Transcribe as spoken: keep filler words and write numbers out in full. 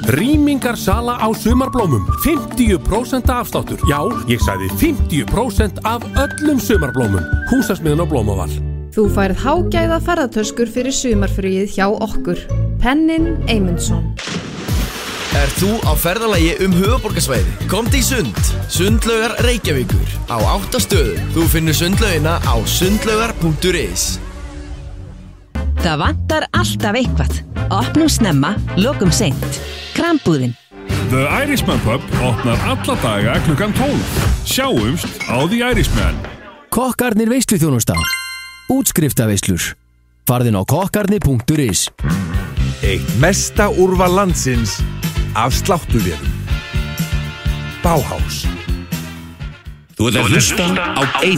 Rýmingarsala á sumarblómum, fimmtíu prósent afsláttur. Já, ég sagði fimmtíu prósent af öllum sumarblómum. Húsasmiðjun og Blómaval. Þú færð hágæða ferðatöskur fyrir sumarfríið hjá okkur. Pennin Eymundsson. Er þú á ferðalagi um höfuðborgarsvæði? Komdu í sund. Sundlaugar Reykjavíkur. Á átta stöðum. Þú finnur sundlaugina á sundlaugar punktur is. Það vantar alltaf eitthvað. Opnum snemma, lokum seint. Krambúðin. The Irishman Pub opnar alla daga klukkan tólf. Sjáumst á The Irishman. Kokkarnir veisluþjónusta. Útskriftarveislur. Farðin á kokkarnir punktur is. Eitt mesta úrval landsins af sláttuvérum. Bauhaus. Þú ert að hlusta á